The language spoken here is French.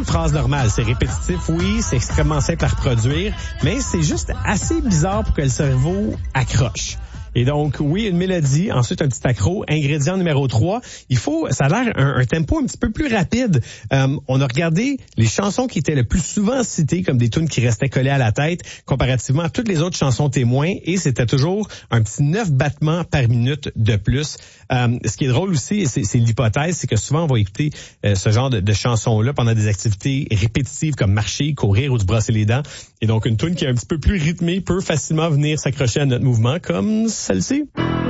phrase normale. C'est répétitif, oui, c'est extrêmement simple à reproduire, mais c'est juste assez bizarre pour que le cerveau accroche. Et donc, oui, une mélodie, ensuite un petit accro. Ingrédient numéro 3, ça a l'air un tempo un petit peu plus rapide. On a regardé les chansons qui étaient le plus souvent citées comme des tunes qui restaient collées à la tête comparativement à toutes les autres chansons témoins, et c'était toujours un petit 9 battements par minute de plus. Ce qui est drôle aussi, c'est l'hypothèse, c'est que souvent on va écouter ce genre de chansons-là pendant des activités répétitives comme marcher, courir ou se brosser les dents. Et donc, une tune qui est un petit peu plus rythmée peut facilement venir s'accrocher à notre mouvement, comme celle-ci.